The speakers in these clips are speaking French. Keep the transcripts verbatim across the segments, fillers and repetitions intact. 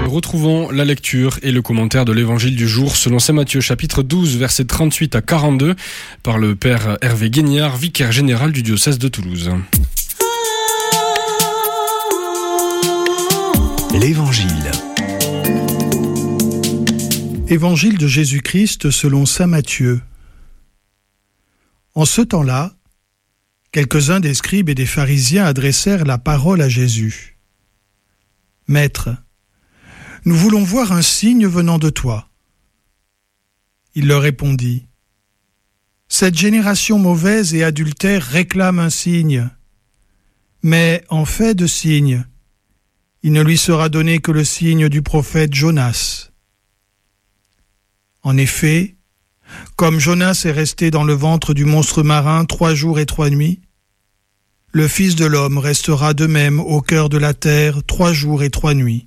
Retrouvons la lecture et le commentaire de l'évangile du jour selon saint Matthieu chapitre douze versets trente-huit à quarante-deux par le père Hervé Guignard, vicaire général du diocèse de Toulouse. L'Évangile. Évangile de Jésus-Christ selon saint Matthieu. En ce temps-là, quelques-uns des scribes et des pharisiens adressèrent la parole à Jésus. « Maître, nous voulons voir un signe venant de toi. » Il leur répondit, « Cette génération mauvaise et adultère réclame un signe, mais en fait de signe, il ne lui sera donné que le signe du prophète Jonas. En effet, comme Jonas est resté dans le ventre du monstre marin trois jours et trois nuits, le Fils de l'homme restera de même au cœur de la terre trois jours et trois nuits.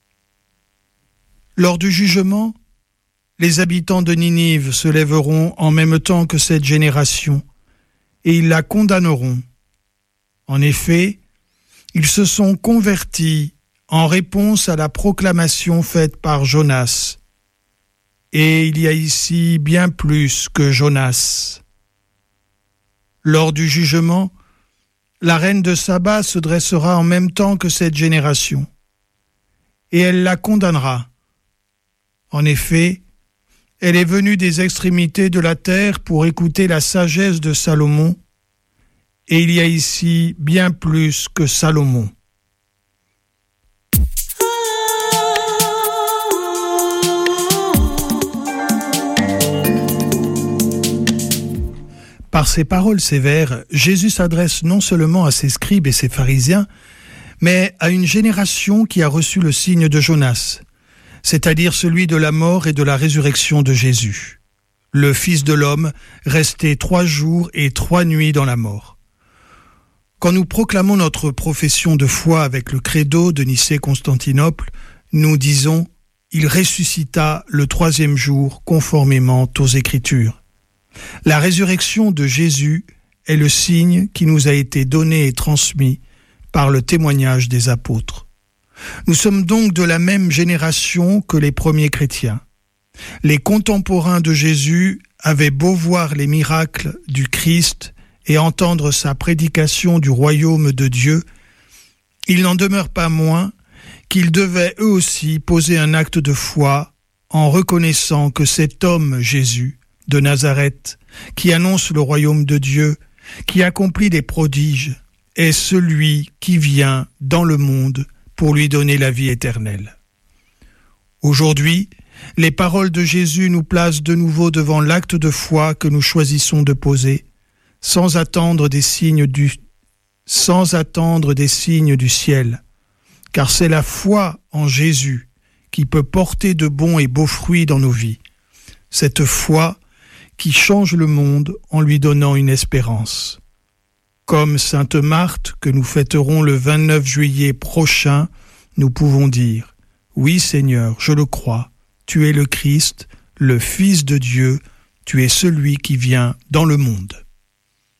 Lors du jugement, les habitants de Ninive se lèveront en même temps que cette génération, et ils la condamneront. En effet, ils se sont convertis en réponse à la proclamation faite par Jonas. Et il y a ici bien plus que Jonas. Lors du jugement, la reine de Saba se dressera en même temps que cette génération, et elle la condamnera. En effet, elle est venue des extrémités de la terre pour écouter la sagesse de Salomon, et il y a ici bien plus que Salomon. Par ces paroles sévères, Jésus s'adresse non seulement à ses scribes et ses pharisiens, mais à une génération qui a reçu le signe de Jonas, c'est-à-dire celui de la mort et de la résurrection de Jésus. Le Fils de l'homme resté trois jours et trois nuits dans la mort. Quand nous proclamons notre profession de foi avec le credo de Nicée-Constantinople, nous disons « Il ressuscita le troisième jour conformément aux Écritures ». La résurrection de Jésus est le signe qui nous a été donné et transmis par le témoignage des apôtres. Nous sommes donc de la même génération que les premiers chrétiens. Les contemporains de Jésus avaient beau voir les miracles du Christ et entendre sa prédication du royaume de Dieu, il n'en demeure pas moins qu'ils devaient eux aussi poser un acte de foi en reconnaissant que cet homme Jésus de Nazareth, qui annonce le royaume de Dieu, qui accomplit des prodiges, est celui qui vient dans le monde pour lui donner la vie éternelle. Aujourd'hui, les paroles de Jésus nous placent de nouveau devant l'acte de foi que nous choisissons de poser, sans attendre des signes du, sans attendre des signes du ciel, car c'est la foi en Jésus qui peut porter de bons et beaux fruits dans nos vies. Cette foi qui change le monde en lui donnant une espérance. Comme Sainte Marthe, que nous fêterons le vingt-neuf juillet prochain, nous pouvons dire « Oui Seigneur, je le crois, tu es le Christ, le Fils de Dieu, tu es celui qui vient dans le monde. »